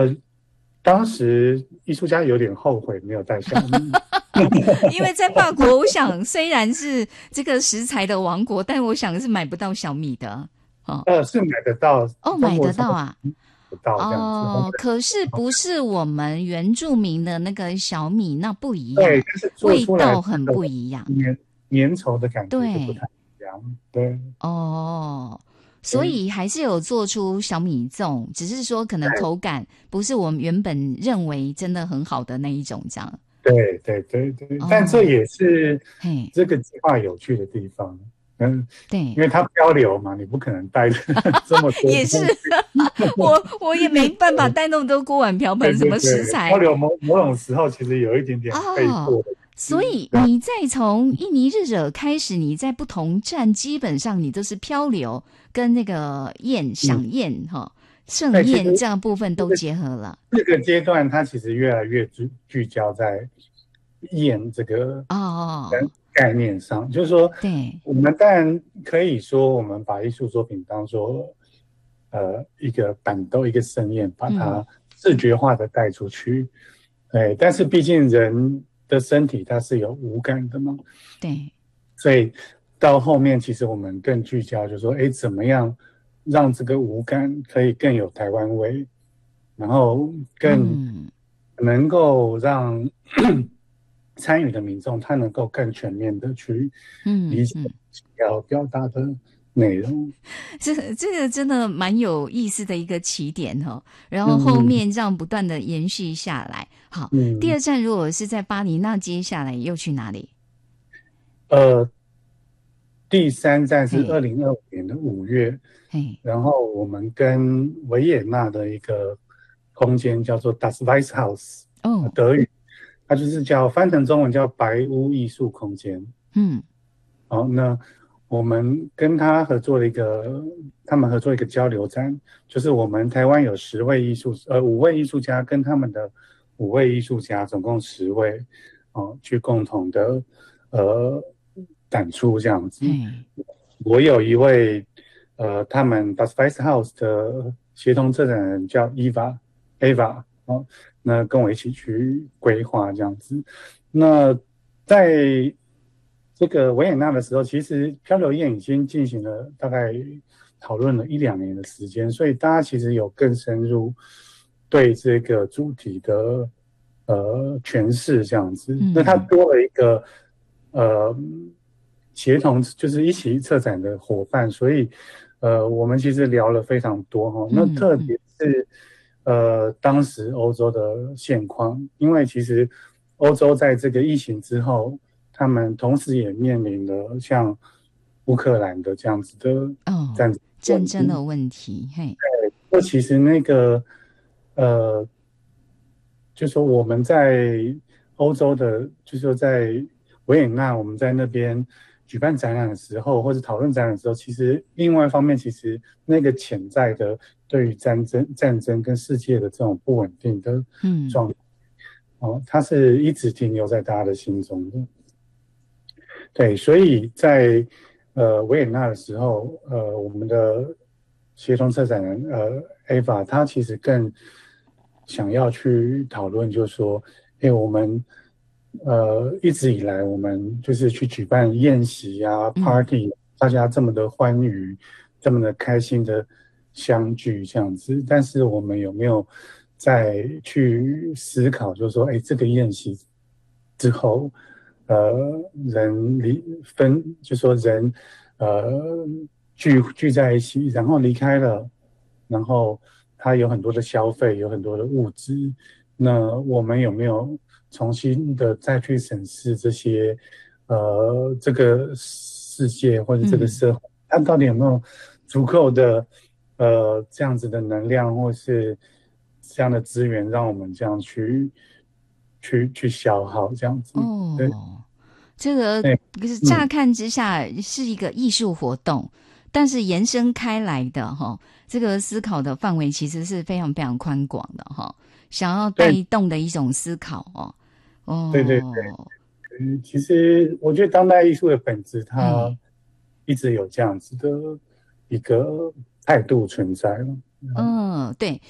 当时艺术家有点后悔没有带小米。 因为在法国，我想虽然是这个食材的王国，但我想是买不到小米的。哦是买得到， 哦，买中国超市得到啊。 买不到这样子。 哦，可是不是我们原住民的那个小米，那不一对， 样， 但是做味出来道很的不一样。 粘稠的感觉就不对， 太一样。对哦，所对以还是有做出小米粽，只是说可能口感不是我们原本认为真的很好的那一种，这样。 对对对对，但这哦， 也是嘿， 这个计划有趣的地方。嗯，因对， 为它漂流嘛，你不可能带着这么多也是， 东西。 我也没办法带那么多锅碗瓢对盆什么食对对，漂材。 流某种时候其实有一点点被哦， 迫的感所觉。对以你再从印尼日惹开始，你在不同站基本上你都是漂流跟那个嗯， 飨宴哈、盛对，其实宴这样部分都这个结合了。 这个阶段，它其实越来越聚焦在宴这个哦， 概念上，就是说， 对， 我们当然可以说，我们把艺术作品当做一个板豆、一个盛宴，把嗯， 它视觉化的带出去。对，但是毕竟人的身体它是有五感的嘛， 对， 所以到后面其实我们更聚焦，就是说，哎，怎么样让这个五感可以更有台湾味，然后更嗯能够让参与的民众他能够更全面的去理解嗯嗯。 要表达的内容。 这个真的蛮有意思的一个起点哈，然后后嗯面这样不断的延续下来。好，第嗯， 二站如果是在巴黎，那接下来又去哪里？ 呃，第三站是嘿， 2025年的5月， 嘿， 然后我们跟维也纳的一个空间叫做 Das Weisshaus， 哦， 德语，它就是翻成中文叫白屋艺术空间。 嗯好，那我们跟他们合作一个交流展，就是我们台湾有5位艺术家跟他们的5位艺术家，总共10位，去共同的呃展出这样子。 嘿， 我有一位他们 Das Weiss House 的协同策展人叫 Eva，那跟我一起去规划这样子。那在这个维也纳的时候，其实漂流宴已经进行了大概讨论了1、2年的时间，所以大家其实有更深入对这个主题的诠释这样子。那它嗯多了一个呃协同，就是一起策展的伙伴，所以我们其实聊了非常多哈。那特嗯嗯别是当时欧洲的现况，因为其实欧洲在这个疫情之后，他们同时也面临了像乌克兰的这样子的哦， 战争问题。 战争的问题，嘿， 那其实那个呃，就说我们在欧洲的，就说在维也纳，我们在那边举办展览的时候，或者讨论展览的时候，其实另外一方面，其实那个潜在的对于战争跟世界的这种不稳定的嗯状态，它是一直停留在大家的心中的。对，所以在维也纳的时候，我们的协同策展人Ava，他其实更想要去讨论，就是说，我们一直以来我们就是去举办宴席啊、 嗯 party，大家这么的欢愉，这么的开心的相聚这样子，但是我们有没有再去思考，就是说，这个宴席之后。呃人就说人聚在一起，然后离开了，然后他有很多的消费，有很多的物质，那我们有没有重新的再去审视这个世界或者这个嗯。 社会，它到底有没有足够的这样子的能量，或是这样的资源，让我们这样去消耗这样子？对。 哦，这个对， 可是乍嗯， 看之下是一个艺术活动，但是延伸开来的哈，这个思考的范围其实是非常非常宽广的哈，想要带对， 动的一种思考哦。 对对哦， 对，其实我觉得当代艺术的本质，它嘿， 一直有这样子的一个态度存在了。 嗯，对。